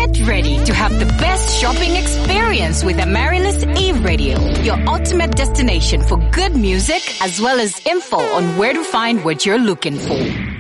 Get ready to have the best shopping experience with Amaryllis E-Radio, your ultimate destination for good music as well as info on where to find what you're looking for.